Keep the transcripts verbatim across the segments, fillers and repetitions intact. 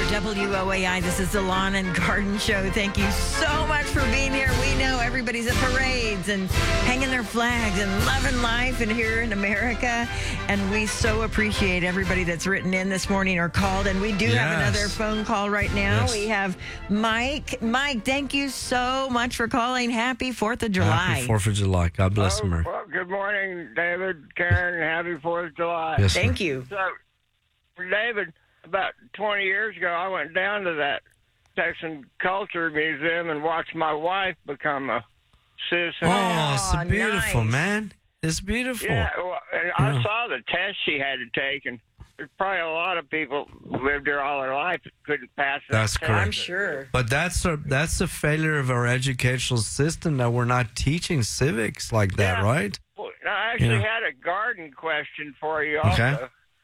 W O A I. This is the Lawn and Garden Show. Thank you so much for being here. We know everybody's at parades and hanging their flags and loving life and here in America. And we so appreciate everybody that's written in this morning or called. And we do Yes. have another phone call right now. Yes. We have Mike. Mike, thank you so much for calling. Happy fourth of July. Happy fourth of July. God bless Oh, America. well, good morning, David, Karen. Happy fourth of July. Yes, sir. Thank you. So, for David, about twenty years ago, I went down to that Texan Culture Museum and watched my wife become a citizen. Oh, it's Oh, beautiful, nice. man. It's beautiful. Yeah, well, and I Yeah. saw the test she had to take, and there's probably a lot of people who lived here all their life that couldn't pass that That's test. correct. I'm sure. But that's a that's a failure of our educational system that we're not teaching civics like that, Yeah. right? Well, I actually Yeah. had a garden question for you also. Okay.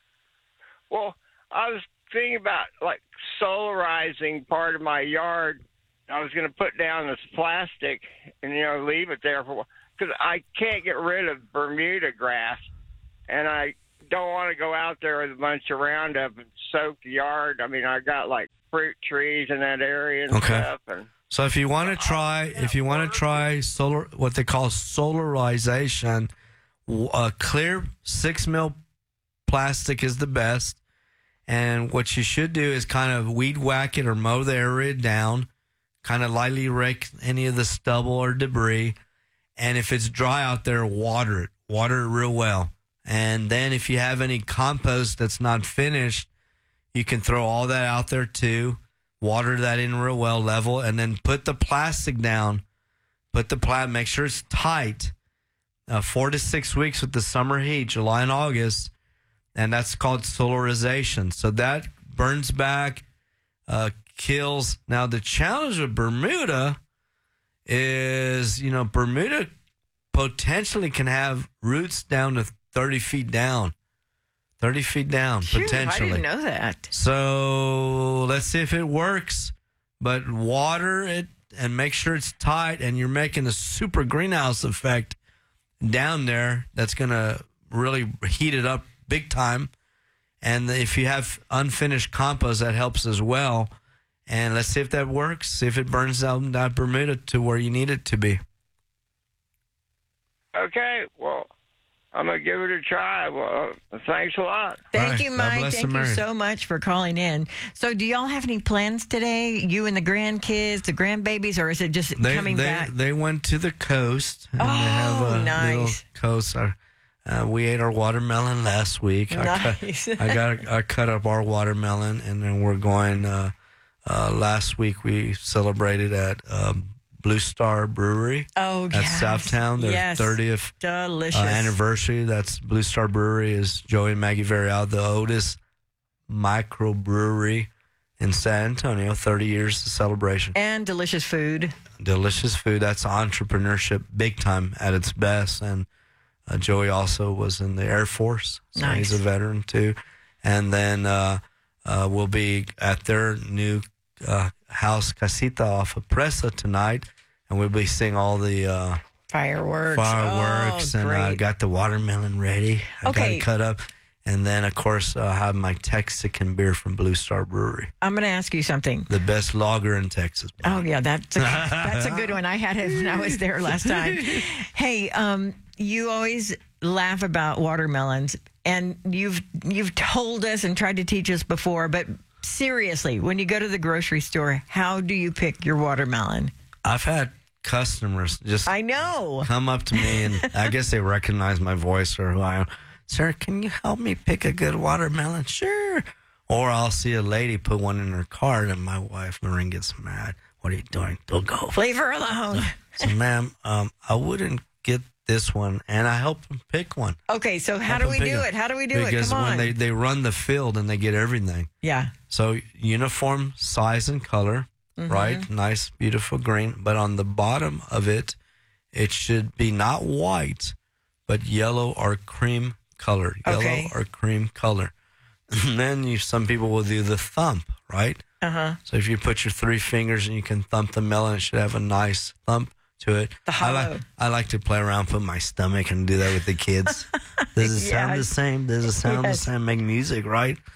Well, I was thinking about, like, solarizing part of my yard. I was going to put down this plastic and, you know, leave it there for, because I can't get rid of Bermuda grass, and I don't want to go out there with a bunch of Roundup and soak the yard. I mean, I got, like, fruit trees in that area and Okay. stuff. And So if you want to try, if you want to try solar, what they call solarization, w- a clear six mil plastic is the best. And what you should do is kind of weed whack it or mow the area down, kind of lightly rake any of the stubble or debris. And if it's dry out there, water it, water it real well. And then if you have any compost that's not finished, you can throw all that out there too. Water that in real well, level, and then put the plastic down. Put the plastic, make sure it's tight. Uh, four to six weeks with the summer heat, July and August, and that's called solarization. So that burns back, uh, kills. Now the challenge with Bermuda is, you know, Bermuda potentially can have roots down to thirty feet down. thirty feet down, Phew, potentially. I didn't know that. So let's see if it works. But water it and make sure it's tight, and you're making a super greenhouse effect down there that's going to really heat it up big time. And if you have unfinished compost, that helps as well. And let's see if that works. See if it burns down that Bermuda to where you need it to be. okay, well, I'm going to give it a try. Well, thanks a lot. Thank Right. you, God Mike. bless Thank America. you so much for calling in. So, do y'all have any plans today? You and the grandkids, the grandbabies, or is it just They, coming they, back? they went to the coast. And Oh, they have a nice. little coast. Uh, uh, we ate our watermelon last week. I cut, Nice. I got I cut up our watermelon, and then we're going. Uh, uh, last week we celebrated at um, Blue Star Brewery Oh, at yes. Southtown. Their Yes. thirtieth Delicious. uh, anniversary. That's Blue Star Brewery. Is Joey and Maggie Varial, the oldest microbrewery in San Antonio. thirty years of celebration. And delicious food. Delicious food. That's entrepreneurship big time at its best. And uh, Joey also was in the Air Force, so Nice. he's a veteran too. And then uh, uh, we'll be at their new uh, house, Casita, off of Presa tonight, and we'll be seeing all the uh, Fireworks. fireworks. Oh, and I great. got the watermelon ready. I got Okay. it cut up. And then, of course, uh, I have my Texican beer from Blue Star Brewery, I'm going to ask you something. the best lager in Texas. Oh, yeah, that's a, that's a good one. I had it when I was there last time. Hey, um, you always laugh about watermelons, and you've you've told us and tried to teach us before, but seriously, when you go to the grocery store, how do you pick your watermelon? I've had customers just I know. come up to me, and I guess they recognize my voice or who I am. Sir, can you help me pick a good watermelon? Sure. Or I'll see a lady put one in her cart, and my wife, Maureen, gets mad. What are you doing? Don't go. Flavor alone. So, ma'am, um, I wouldn't get this one, and I help them pick one. Okay, so how Help do we them pick do it. it? How do we do it? Because Come on. when they, they run the field and they get everything. yeah. So uniform size and color, Mm-hmm. right? Nice, beautiful green. But on the bottom of it, it should be not white, but yellow or cream color. Yellow Okay. or cream color. And then you, some people will do the thump, right? Uh-huh. So if you put your three fingers and you can thump the melon, it should have a nice thump to it. The I hollow. like, I like to play around, put my stomach and do that with the kids. Does it sound the Yes. same? Does it sound Yes. the same? Make music, right?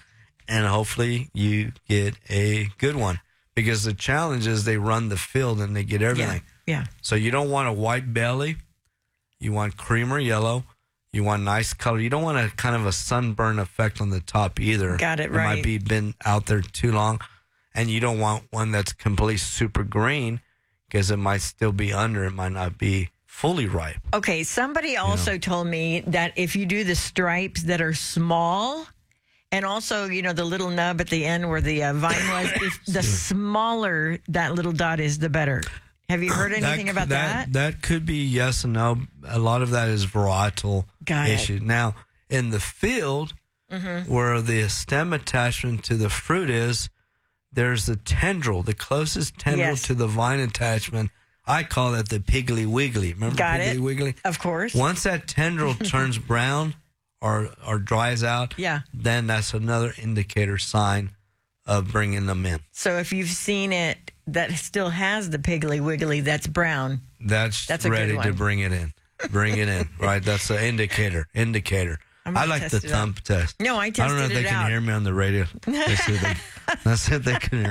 and hopefully you get a good one. Because the challenge is they run the field and they get everything. Yeah. yeah. So you don't want a white belly. You want cream or yellow. You want nice color. You don't want a kind of a sunburn effect on the top either. Got it, It right. might be been out there too long. And you don't want one that's completely super green because it might still be under. It might not be fully ripe. Okay, somebody also told me that if you do the stripes that are small, and also, you know, the little nub at the end where the uh, vine was, if the smaller that little dot is, the better. Have you heard anything that, about that? that? That could be yes and no. A lot of that is varietal Got it. issue. Now, in the field, Mm-hmm. where the stem attachment to the fruit is, there's the tendril, the closest tendril Yes. to the vine attachment. I call it the Piggly Wiggly. Remember Got Piggly it. Wiggly? Of course. Once that tendril turns brown or or dries out, Yeah. then that's another indicator sign of bringing them in. So if you've seen it that still has the Piggly Wiggly that's brown, That's, That's a good ready to one. bring it in. Bring it in, right? That's an indicator. Indicator. I'm I gonna like test the thumb test. No, I I don't know if tested they it can out. hear me on the radio. Let's see if they, let's see if they can hear